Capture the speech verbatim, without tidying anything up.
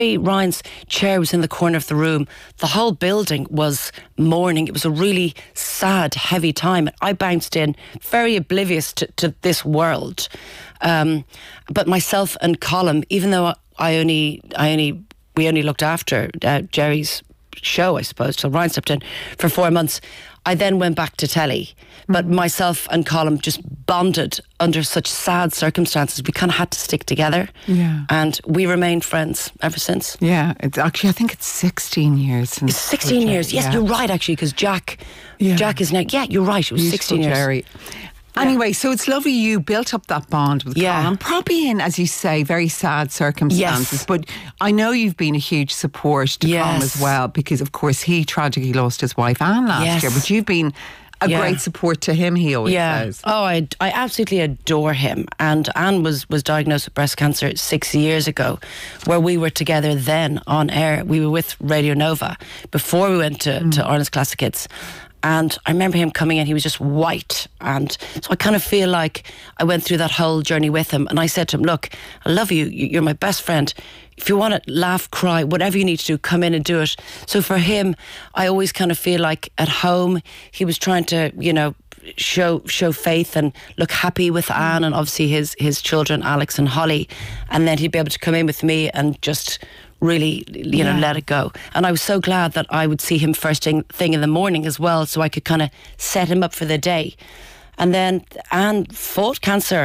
Ryan's chair was in the corner of the room. The whole building was mourning. It was a really sad, heavy time. I bounced in, very oblivious to, to this world. Um, but myself and Colm, even though I only, I only, we only looked after uh, Jerry's show, I suppose, till Ryan stepped in for four months. I then went back to telly. But myself and Colm just bonded under such sad circumstances. We kind of had to stick together. Yeah. And we remained friends ever since. Yeah. It's actually, I think it's sixteen years since. It's sixteen years. Yes, yeah. You're right, actually, because Jack, yeah. Jack is now, yeah, you're right. It was Beautiful sixteen years. Jerry. Anyway, yeah. So it's lovely you built up that bond with yeah. Colm, probably in, as you say, very sad circumstances. Yes. But I know you've been a huge support to yes. Colm as well, because of course he tragically lost his wife Anne last yes. year. But you've been a yeah. great support to him, he always yeah. says. Oh, I, I absolutely adore him. And Anne was, was diagnosed with breast cancer six years ago, where we were together then on air. We were with Radio Nova before we went to, mm. to Ireland's Classic Hits. And I remember him coming in, he was just white. And so I kind of feel like I went through that whole journey with him. And I said to him, look, I love you. You're my best friend. If you want to laugh, cry, whatever you need to do, come in and do it. So for him, I always kind of feel like at home, he was trying to, you know, show show faith and look happy with Anne and obviously his, his children, Alex and Holly. And then he'd be able to come in with me and just really, you know, yeah. let it go. And I was so glad that I would see him first thing, thing in the morning as well, so I could kind of set him up for the day. And then Anne fought cancer